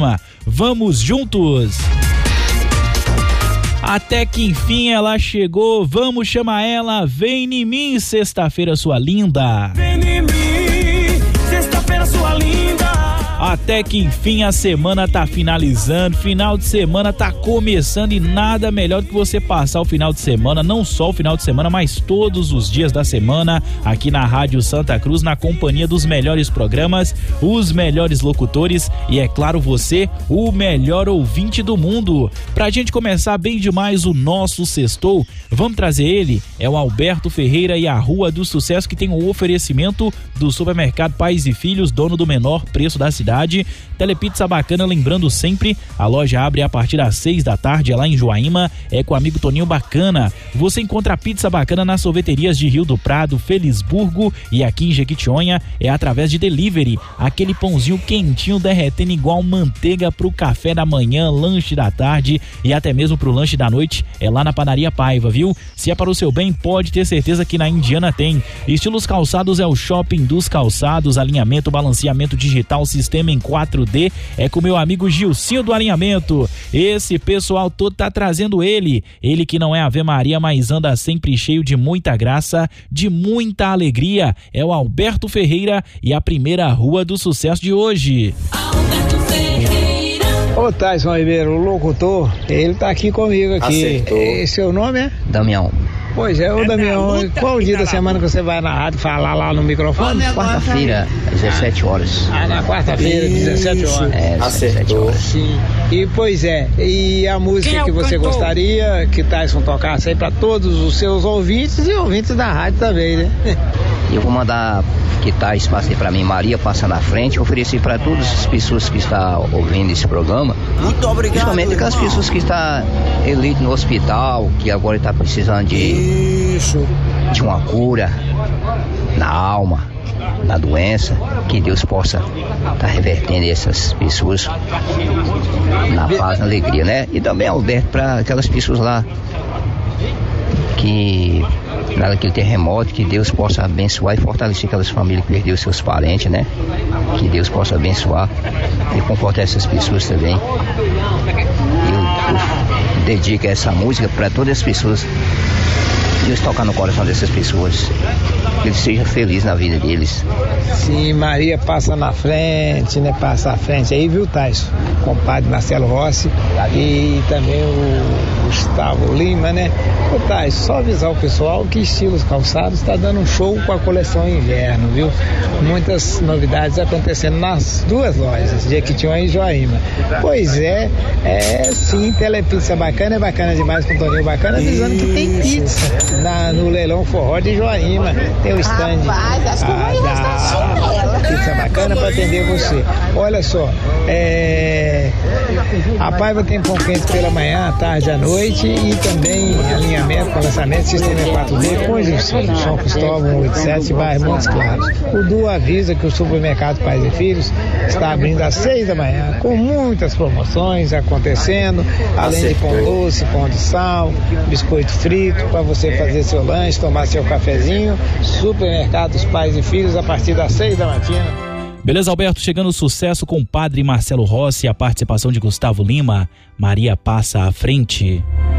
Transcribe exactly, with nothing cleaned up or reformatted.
Lima. Vamos juntos! Até que enfim ela chegou, vamos chamar ela. Vem em mim, sexta-feira, sua linda. Vem em mim, sexta-feira, sua linda. Até que enfim a semana tá finalizando, final de semana tá começando e nada melhor do que você passar o final de semana, não só o final de semana, mas todos os dias da semana aqui na Rádio Santa Cruz, na companhia dos melhores programas, os melhores locutores e, é claro, você, o melhor ouvinte do mundo. Pra gente começar bem demais o nosso sextou, vamos trazer ele, é o Alberto Ferreira e a Rua do Sucesso, que tem o oferecimento do supermercado Pais e Filhos, dono do menor preço da cidade. Telepizza Bacana, lembrando sempre, a loja abre a partir das seis da tarde, é lá em Joaíma, é com o amigo Toninho Bacana. Você encontra a pizza bacana nas sorveterias de Rio do Prado, Felisburgo e aqui em Jequitinhonha é através de delivery, aquele pãozinho quentinho derretendo igual manteiga pro café da manhã, lanche da tarde e até mesmo pro lanche da noite, é lá na Padaria Paiva, viu? Se é para o seu bem, pode ter certeza que na Indiana tem. Estilos Calçados é o shopping dos calçados, alinhamento, balanceamento digital, sistema em quatro D, é com meu amigo Gilcinho do Alinhamento. Esse pessoal todo tá trazendo ele, ele que não é Ave Maria, mas anda sempre cheio de muita graça, de muita alegria, é o Alberto Ferreira e a primeira Rua do Sucesso de hoje. Alberto Ferreira. Ô Tyson Ribeiro, o locutor, ele tá aqui comigo aqui. Acertou. E seu nome é? Damião. Pois é, ô Damião, qual o dia da semana que você vai na rádio falar lá no microfone? Quarta-feira, dezessete horas. Ah, na quarta-feira, dezessete horas. É, dezessete Acertou. horas. Sim. E pois é, e a música que você gostaria que Tyson tocasse aí pra todos os seus ouvintes e ouvintes da rádio também, né? Eu vou mandar que tá espaço aí pra mim, Maria passa na frente, oferecer pra todas as pessoas que estão ouvindo esse programa. Muito obrigado. Principalmente aquelas irmão. pessoas que estão elite no hospital, que agora está precisando de, Isso. de uma cura na alma, na doença, que Deus possa estar tá revertendo essas pessoas na paz, na alegria, né? E também, Alberto, para aquelas pessoas lá que naquele terremoto, que Deus possa abençoar e fortalecer aquelas famílias que perderam seus parentes, né? Que Deus possa abençoar e confortar essas pessoas também. Eu, eu dedico essa música para todas as pessoas. Deus tocar no coração dessas pessoas, que eles sejam felizes na vida deles. Sim, Maria passa na frente, né? Passa à frente aí, viu, Tyson? Compadre Marcelo Rossi e também o Gustavo Lima, né? Ô, Tyson, só avisar o pessoal que Estilos Calçados está dando um show com a coleção inverno, viu? Muitas novidades acontecendo nas duas lojas, Jequitinhonha e Joaíma. Pois é, é sim, Telepizza Bacana, é bacana demais com o Toninho Bacana, avisando que tem pizza na, no leilão forró de Joaíma. Tem o stand Rapaz, acho que ah, eu vou da pizza bacana para atender você. Olha só, é, a Paiva tem pão quente pela manhã, à tarde, à noite e também alinhamento com lançamento sistema quatro D com Gilcinho, São Cristóvão cento e oitenta e sete, bairro Montes Claros. O Du avisa que o supermercado Pais e Filhos está abrindo às seis da manhã com muitas promoções acontecendo, além de pão doce, pão de sal, biscoito frito para você fazer seu lanche, tomar seu cafezinho. Supermercados Pais e Filhos a partir das seis da matina. Beleza, Alberto, chegando o sucesso com o padre Marcelo Rossi, a participação de Gustavo Lima, Maria passa à frente.